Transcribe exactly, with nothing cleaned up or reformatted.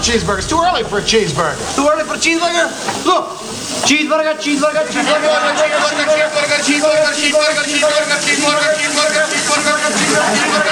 cheeseburgers. Too early for a cheeseburger. Too early for a cheeseburger? Look, cheeseburger, cheeseburger, cheeseburger, cheeseburger, cheeseburger, cheeseburger, cheeseburger, cheeseburger, cheeseburger, cheeseburger, cheeseburger, cheeseburger, cheeseburger,